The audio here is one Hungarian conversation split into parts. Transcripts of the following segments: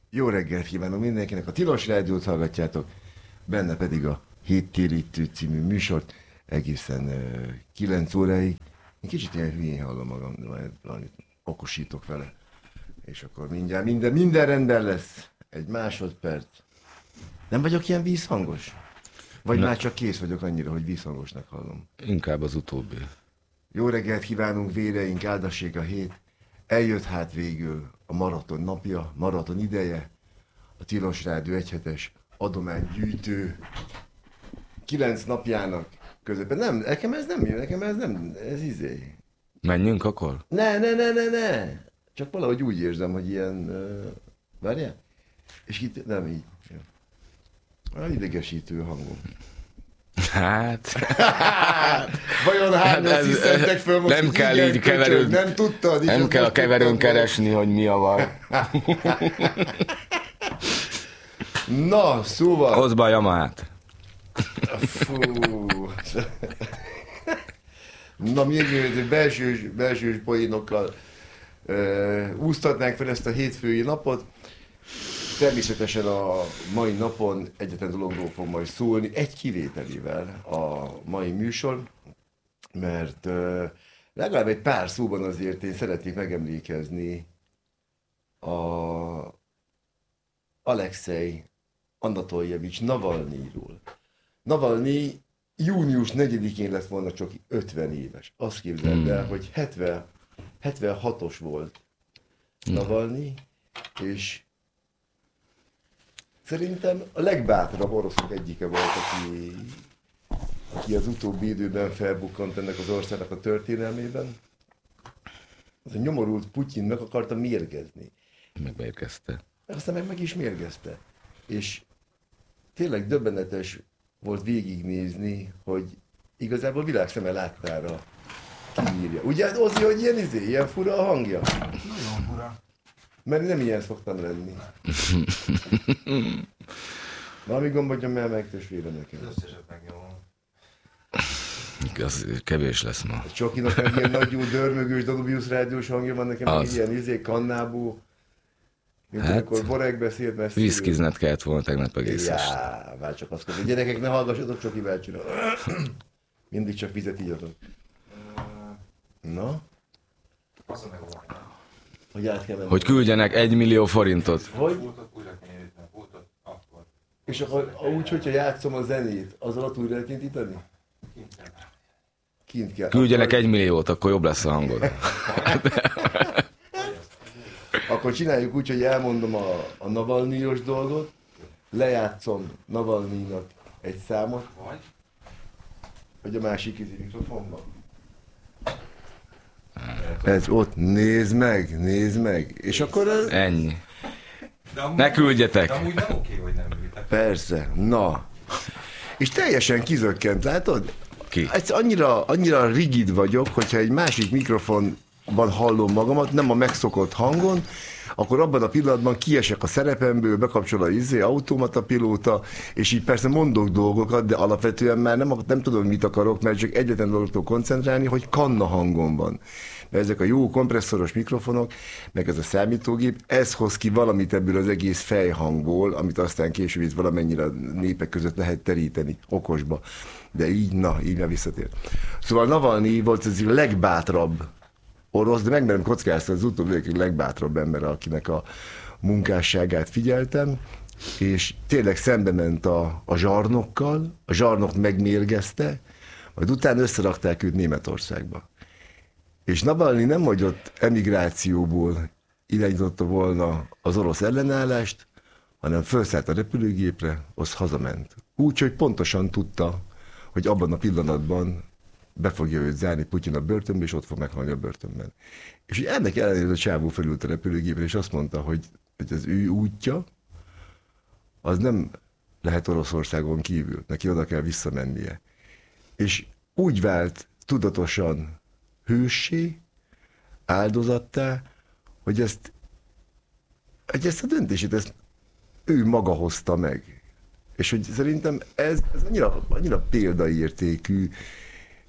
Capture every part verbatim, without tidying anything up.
Jó reggelt kívánok mindenkinek, a Tilos Rádiót hallgatjátok, benne pedig a Héttérítő című műsort egészen uh, kilenc óráig. Én kicsit ilyen hülyén hallom magam, de majd valamit okosítok vele, és akkor mindjárt minden, minden rendben lesz. Egy másodperc. Nem vagyok ilyen vízhangos? Vagy ne. Már csak kész vagyok annyira, hogy vízhangosnak hallom? Inkább az utóbbi. Jó reggelt kívánunk, véreink, áldassék a hét. Eljött hát végül a maraton napja, maraton ideje, a Tilos Rádió egyhetes adománygyűjtő kilenc napjának közben. Nem, nekem ez nem jön, nekem ez nem, ez izé. Menjünk akkor? Ne, ne, ne, ne, ne. Csak valahogy úgy érzem, hogy ilyen, uh, várjál? És itt nem így. A idegesítő hangom. Hát... Vajon hányan sziszentek föl most? Nem kell így keverőd. Nem tudtad? Nem kell a keverőn keresni, hogy mi a van. Na, szóval... Hozd be a Yamahát. Fú... Na, még belsős, belsős poénokkal uh, úsztatnánk fel ezt a hétfői napot. Természetesen a mai napon egyetlen dologról fog majd szólni, egy kivételével a mai műsor, mert uh, legalább egy pár szóban azért én szeretnék megemlékezni a Alexei Anatoljevics Navalnyijról. Navalnyi június negyedikén lett volna csak ötven éves. Azt képzeld el, hmm. hogy hetven, hetvenhatos volt Navalnyi, és szerintem a legbátrabb oroszok egyike volt, aki, aki az utóbbi időben felbukkant ennek az országnak a történelmében. Az a nyomorult Putyin meg akarta mérgezni. Megmérgezte. Aztán meg, meg is mérgezte. És tényleg döbbenetes volt végignézni, hogy igazából világszeme láttára kiírja. Ugye hát Ozi, hogy ilyen izé, ilyen fura a hangja? Nagyon fura. Mert nem ilyen szoktam lenni. Valami gombodjon el meg, testvérem nekem. Az összeset megnyomom. Az kevés lesz ma. A Csokinak meg ilyen nagyú, dörmögős, Danubius rádiós hangja van, nekem meg ilyen izé, kannábú. Mint hát, amikor Borek beszélt messziről. Viszkizned kellett volna tegnap egész este. Já, már csak azt mondom, gyerekek, ne hallgassatok, Csoki bácsira. Mindig csak vizet ígyatok. Na? Az a megoldás. Hogy át kell menni. Hogy küldjenek egy millió forintot. Hogy? Pultot újra kinyitni, pultot akkor. És akkor úgy, hogyha játszom a zenét, az alatt újra lehet nyitani? Kint kell. Kint kell. Küldjenek akkor... egy milliót, akkor jobb lesz a hangod. Akkor csináljuk úgy, hogy elmondom a, a Navalnyijos dolgot, lejátszom Navalnyijnak egy számot, Vagy? hogy a másik izé mikrofonban. Ez ott, nézd meg, nézd meg, és akkor... Ez... Ennyi. De amúgy, Ne küldjetek! De amúgy nem oké, hogy nem művítek. Persze, na. És teljesen kizökkent, látod? Ki? Ez annyira, annyira rigid vagyok, hogyha egy másik mikrofonban hallom magamat, nem a megszokott hangon, akkor abban a pillanatban kiesek a szerepemből, bekapcsol a izé, automata pilóta, és így persze mondok dolgokat, de alapvetően már nem, nem tudom, mit akarok, mert csak egyetlen dolgot tudok koncentrálni, hogy kanna hangom van. Mert ezek a jó kompresszoros mikrofonok, meg ez a számítógép, ez hoz ki valamit ebből az egész fejhangból, amit aztán később itt valamennyire a népek között lehet teríteni, okosba. De így, na, így már visszatér. Szóval Navalnyi volt az a legbátrabb orosz, de megmerem kockáztatni, az utóbbi legbátrabb ember, akinek a munkásságát figyeltem, és tényleg szembe ment a, a zsarnokkal, a zsarnok megmérgezte, majd utána összerakták őt Németországba. És Navalnyi nem, hogy ott emigrációból irányította volna az orosz ellenállást, hanem felszállt a repülőgépre, az hazament. Úgy, hogy pontosan tudta, hogy abban a pillanatban be fogja őt zárni Putyin a börtönbe, és ott fog meghalni a börtönben. És hogy ennek ellenére a csávó felült a repülőgépre, és azt mondta, hogy, hogy az ő útja, az nem lehet Oroszországon kívül, neki oda kell visszamennie. És úgy vált tudatosan hőssé, áldozattá, hogy ezt, hogy ezt a döntését ezt ő maga hozta meg. És hogy szerintem ez, ez annyira, annyira példaértékű,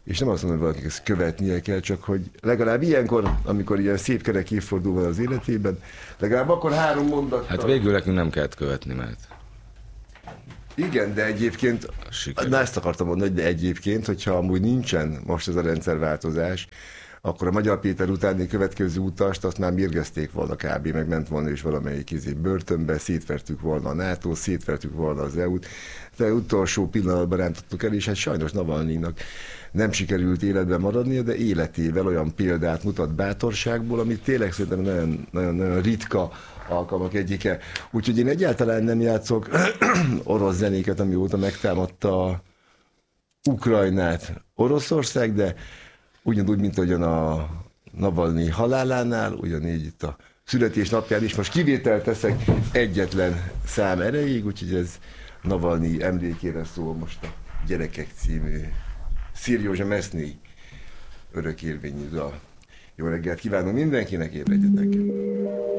és nem azt mondom, hogy valakinek ezt követnie kell, csak hogy legalább ilyenkor, amikor ilyen szép kerek évfordul van az életében, legalább akkor három mondattal... Hát végül nekünk nem kellett követni, mert... Igen, de egyébként, Sikerült. na ezt akartam mondani, de egyébként, hogyha amúgy nincsen most ez a rendszerváltozás, akkor a Magyar Péter utáni következő utast azt már mérgezték volna kb. Meg ment volna is valamelyik izé börtönbe, szétvertük volna a nátó, szétvertük volna az é u-t, de utolsó pillanatban rántottuk el, és hát sajnos Navalnyinak nem sikerült életben maradnia, de életével olyan példát mutat bátorságból, amit tényleg szerintem nagyon, nagyon, nagyon ritka alkalmak egyike. Úgyhogy én egyáltalán nem játszok orosz zenéket, amióta megtámadta Ukrajnát Oroszország, de ugyanúgy, mint ahogyan a Navalnyi halálánál, ugyanígy itt a születésnapján is. Most kivételt teszek egyetlen szám erejéig, úgyhogy ez Navalnyi emlékére szól most a Gyerekek című Szirjózsa Meszné örökérvényű dal. Jó reggelt kívánok mindenkinek, ébredjetek!